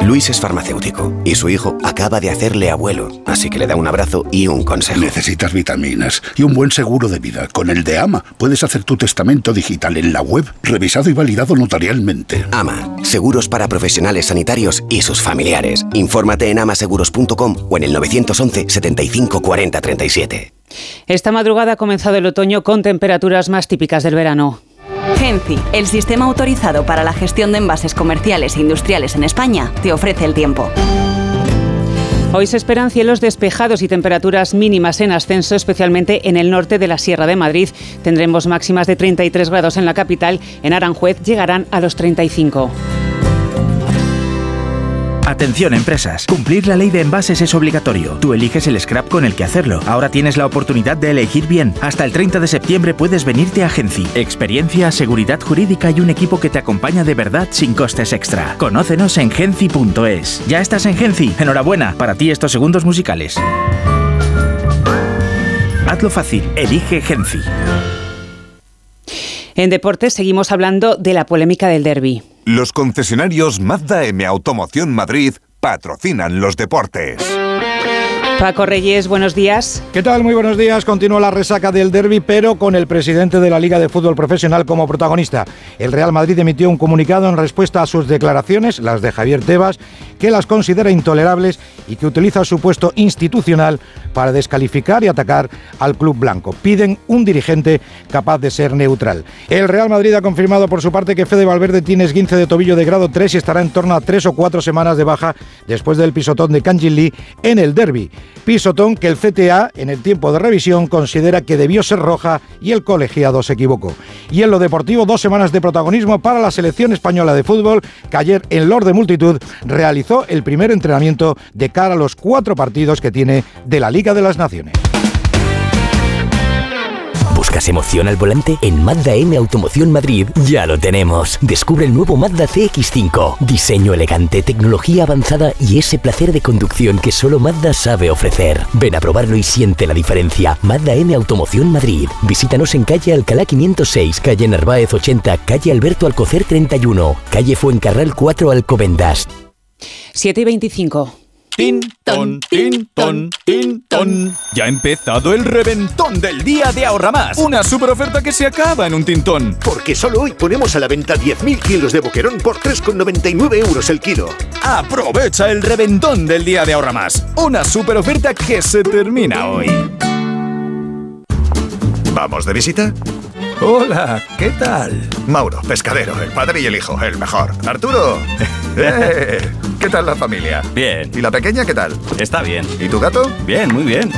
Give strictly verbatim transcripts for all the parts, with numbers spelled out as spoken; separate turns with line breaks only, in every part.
Luis es farmacéutico y su hijo acaba de hacerle abuelo, así que le da un abrazo y un consejo.
Necesitas vitaminas y un buen seguro de vida. Con el de AMA puedes hacer tu testamento digital en la web, revisado y validado notarialmente.
AMA, seguros para profesionales sanitarios y sus familiares. Infórmate en amaseguros punto com o en el nueve once, setenta y cinco, cuarenta, treinta y siete.
Esta madrugada ha comenzado el otoño con temperaturas más típicas del verano.
Genci, el sistema autorizado para la gestión de envases comerciales e industriales en España, te ofrece el tiempo.
Hoy se esperan cielos despejados y temperaturas mínimas en ascenso, especialmente en el norte de la Sierra de Madrid. Tendremos máximas de treinta y tres grados en la capital. En Aranjuez llegarán a los treinta y cinco.
Atención empresas, cumplir la ley de envases es obligatorio. Tú eliges el scrap con el que hacerlo. Ahora tienes la oportunidad de elegir bien. Hasta el treinta de septiembre puedes venirte a Genci. Experiencia, seguridad jurídica y un equipo que te acompaña de verdad sin costes extra. Conócenos en genci punto es. ¿Ya estás en Genci? Enhorabuena, para ti estos segundos musicales. Hazlo fácil, elige Genci.
En deportes seguimos hablando de la polémica del derbi.
Los concesionarios Mazda M Automoción Madrid patrocinan los deportes.
Paco Reyes, buenos días.
¿Qué tal? Muy buenos días. Continúa la resaca del derbi, pero con el presidente de la Liga de Fútbol Profesional como protagonista. El Real Madrid emitió un comunicado en respuesta a sus declaraciones, las de Javier Tebas, que las considera intolerables y que utiliza su puesto institucional para descalificar y atacar al club blanco. Piden un dirigente capaz de ser neutral. El Real Madrid ha confirmado por su parte que Fede Valverde tiene esguince de tobillo de grado tres y estará en torno a tres o cuatro semanas de baja después del pisotón de Kang Jin Lee en el derbi. Pisotón que el C T A, en el tiempo de revisión, considera que debió ser roja y el colegiado se equivocó. Y en lo deportivo, dos semanas de protagonismo para la selección española de fútbol, que ayer en Lord de Multitud realizó el primer entrenamiento de cara a los cuatro partidos que tiene de la Liga de las Naciones.
¿Buscas emoción al volante? En Mazda M Automoción Madrid ya lo tenemos. Descubre el nuevo Mazda C X cinco. Diseño elegante, tecnología avanzada y ese placer de conducción que solo Mazda sabe ofrecer. Ven a probarlo y siente la diferencia. Mazda M Automoción Madrid. Visítanos en calle Alcalá quinientos seis, calle Narváez ochenta, calle Alberto Alcocer treinta y uno, calle Fuencarral cuatro Alcobendas.
siete y veinticinco.
Tin, ton, tin, ton, tin, ton. Ya ha empezado el reventón del día de Ahorra Más. Una super oferta que se acaba en un tintón.
Porque solo hoy ponemos a la venta diez mil kilos de boquerón por tres con noventa y nueve euros el kilo.
Aprovecha el reventón del día de Ahorra Más. Una super oferta que se termina hoy.
¿Vamos de visita?
Hola, ¿qué tal?
Mauro, pescadero, el padre y el hijo, el mejor. Arturo. ¡Eh! ¿Qué tal la familia?
Bien.
¿Y la pequeña qué tal?
Está bien.
¿Y tu gato?
Bien, muy bien.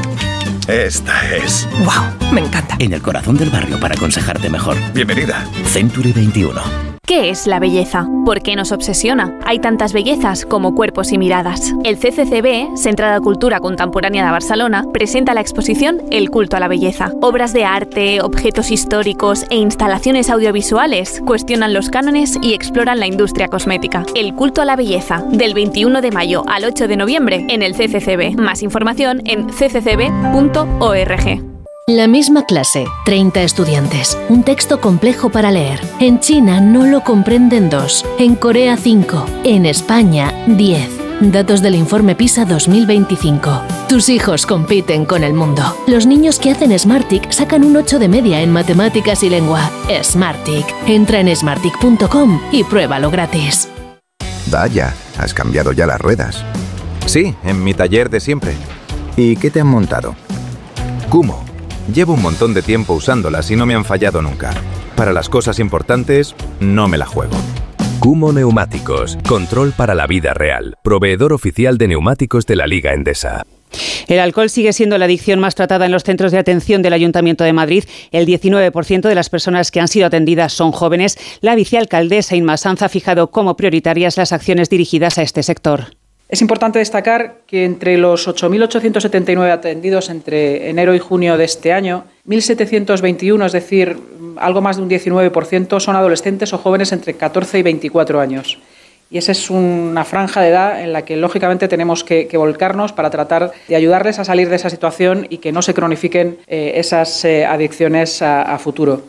Esta es...
¡Wow! Me encanta.
En el corazón del barrio para aconsejarte mejor.
Bienvenida.
Century veintiuno.
¿Qué es la belleza? ¿Por qué nos obsesiona? Hay tantas bellezas como cuerpos y miradas. El C C C B, Centre de Cultura Contemporánea de Barcelona, presenta la exposición El culto a la belleza. Obras de arte, objetos históricos e instalaciones audiovisuales cuestionan los cánones y exploran la industria cosmética. El culto a la belleza, del veintiuno de mayo al ocho de noviembre en el C C C B. Más información en c c c b punto org.
La misma clase, treinta estudiantes, un texto complejo para leer. En China no lo comprenden dos, en Corea cinco, en España diez. Datos del informe PISA dos mil veinticinco. Tus hijos compiten con el mundo. Los niños que hacen Smartick sacan un ocho de media en matemáticas y lengua. Smartick. Entra en smartick punto com y pruébalo gratis.
Vaya, has cambiado ya las ruedas.
Sí, en mi taller de siempre.
¿Y qué te han montado?
Kumho. Llevo un montón de tiempo usándolas y no me han fallado nunca. Para las cosas importantes, no me la juego.
Kumho Neumáticos. Control para la vida real. Proveedor oficial de neumáticos de la Liga Endesa.
El alcohol sigue siendo la adicción más tratada en los centros de atención del Ayuntamiento de Madrid. El diecinueve por ciento de las personas que han sido atendidas son jóvenes. La vicealcaldesa Inma Sanz ha fijado como prioritarias las acciones dirigidas a este sector.
Es importante destacar que entre los ocho mil ochocientos setenta y nueve atendidos entre enero y junio de este año, mil setecientos veintiuno, es decir, algo más de un diecinueve por ciento, son adolescentes o jóvenes entre catorce y veinticuatro años. Y esa es una franja de edad en la que, lógicamente, tenemos que, que volcarnos para tratar de ayudarles a salir de esa situación y que no se cronifiquen eh, esas eh, adicciones a, a futuro.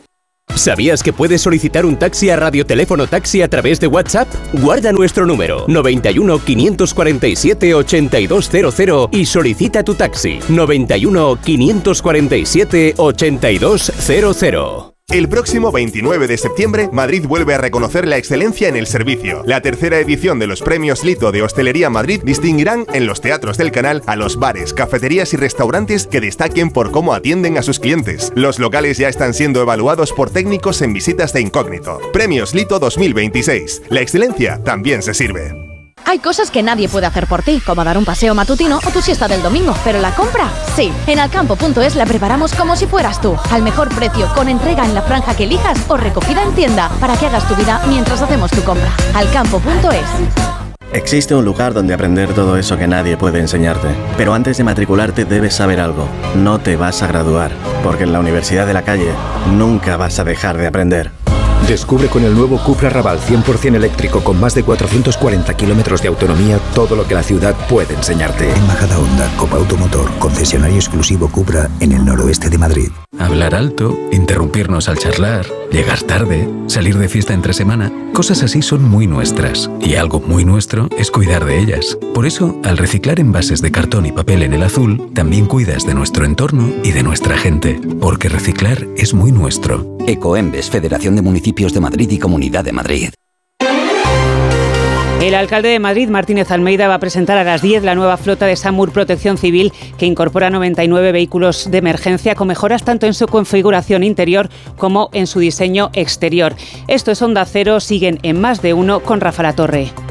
¿Sabías que puedes solicitar un taxi a Radioteléfono Taxi a través de WhatsApp? Guarda nuestro número noventa y uno, quinientos cuarenta y siete, ochenta y dos cero cero y solicita tu taxi noventa y uno, quinientos cuarenta y siete, ochenta y dos cero cero.
El próximo veintinueve de septiembre, Madrid vuelve a reconocer la excelencia en el servicio. La tercera edición de los Premios Lito de Hostelería Madrid distinguirán en los teatros del canal a los bares, cafeterías y restaurantes que destaquen por cómo atienden a sus clientes. Los locales ya están siendo evaluados por técnicos en visitas de incógnito. Premios Lito dos mil veintiséis. La excelencia también se sirve.
Hay cosas que nadie puede hacer por ti, como dar un paseo matutino o tu siesta del domingo, pero la compra, sí. En alcampo punto es la preparamos como si fueras tú, al mejor precio, con entrega en la franja que elijas o recogida en tienda, para que hagas tu vida mientras hacemos tu compra. alcampo punto es.
Existe un lugar donde aprender todo eso que nadie puede enseñarte. Pero antes de matricularte debes saber algo. No te vas a graduar, porque en la Universidad de la Calle nunca vas a dejar de aprender.
Descubre con el nuevo Cupra Raval cien por ciento eléctrico con más de cuatrocientos cuarenta kilómetros de autonomía todo lo que la ciudad puede enseñarte.
En Majadahonda, Copa Automotor, concesionario exclusivo Cupra en el noroeste de Madrid.
Hablar alto, interrumpirnos al charlar, llegar tarde, salir de fiesta entre semana, cosas así son muy nuestras. Y algo muy nuestro es cuidar de ellas. Por eso, al reciclar envases de cartón y papel en el azul, también cuidas de nuestro entorno y de nuestra gente. Porque reciclar es muy nuestro.
Ecoembes, Federación de Municipios de Madrid y Comunidad de Madrid.
El alcalde de Madrid, Martínez Almeida, va a presentar a las diez la nueva flota de SAMUR Protección Civil, que incorpora noventa y nueve vehículos de emergencia con mejoras tanto en su configuración interior como en su diseño exterior. Esto es Onda Cero, siguen en Más de Uno con Rafa La Torre.